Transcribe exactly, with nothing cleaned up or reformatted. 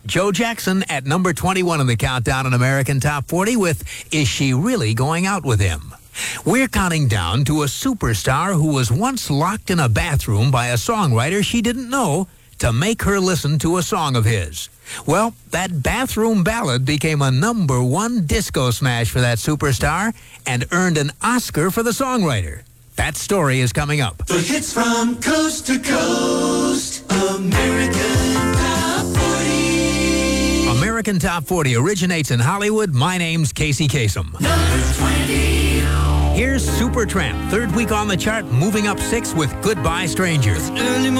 Joe Jackson at number twenty-one in the countdown in American Top forty with Is She Really Going Out With Him? We're counting down to a superstar who was once locked in a bathroom by a songwriter she didn't know to make her listen to a song of his. Well, that bathroom ballad became a number one disco smash for that superstar and earned an Oscar for the songwriter. That story is coming up. The hits from coast to coast, American Top forty. American Top forty originates in Hollywood. My name's Casey Kasem. Number twenty. Here's Supertramp, third week on the chart, moving up six with Goodbye Strangers. Early